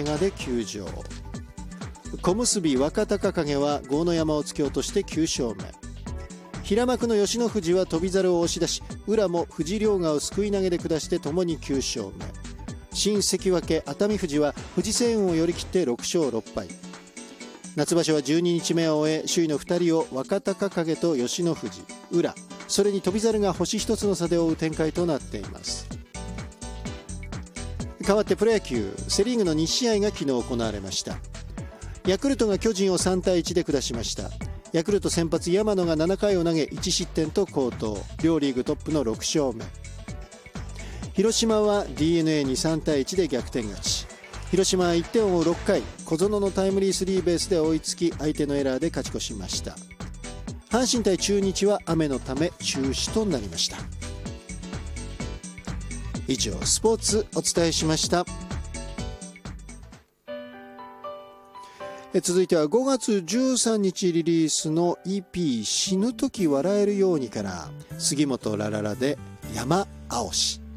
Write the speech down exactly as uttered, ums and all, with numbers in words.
賀で休場。小結若隆景は豪ノ山を突き落としてきゅう勝目。平幕の吉野富士は翔猿を押し出し、宇良も藤良賀をすくい投げで下してともにきゅう勝目。新関脇熱海富士は藤青雲を寄り切ってろく勝ろっ敗。夏場所はじゅうににちめを終え、首位のふたりを若隆景と吉野富士、宇良、それに翔猿が星一つの差で追う展開となっています。変わってプロ野球、セリーグのに試合が昨日行われました。ヤクルトが巨人をさんたいいちで下しました。ヤクルト先発山野がななかいを投げいち失点と好投、両リーグトップのろく勝目。広島は ディーエヌエー にさんたいいちで逆転勝ち。広島はいってんを追うろっかい、小園のタイムリースリーベースで追いつき、相手のエラーで勝ち越しました。阪神対中日は雨のため中止となりました。以上、スポーツお伝えしました。え続いてはごがつじゅうさんにちリリースの イーピー 死ぬとき笑えるようにから、杉本ラララで山青し。